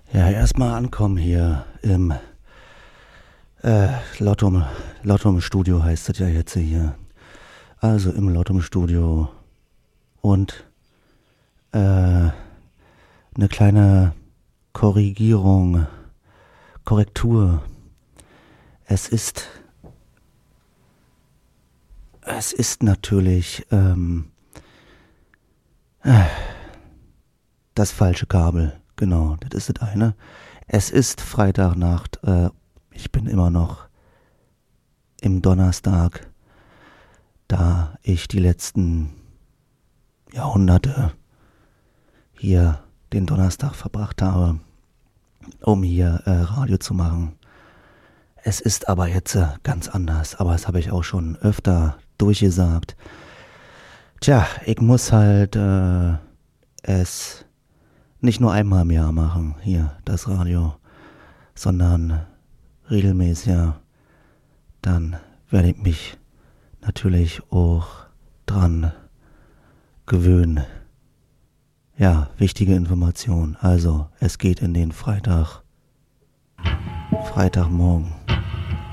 Ja, erstmal ankommen hier im Lottum Studio heißt es ja jetzt hier. Also im Lottum Studio und eine kleine Korrektur. Es ist natürlich das falsche Kabel. Genau, das ist das eine. Es ist Freitagnacht. Ich bin immer noch im Donnerstag, da ich die letzten Jahrhunderte hier den Donnerstag verbracht habe, um hier Radio zu machen. Es ist aber jetzt ganz anders, aber das habe ich auch schon öfter durchgesagt. Tja, ich muss halt es nicht nur einmal im Jahr machen, hier das Radio, sondern regelmäßiger. Dann werde ich mich natürlich auch dran gewöhnen. Ja, wichtige Information. Also, es geht in den Freitagmorgen.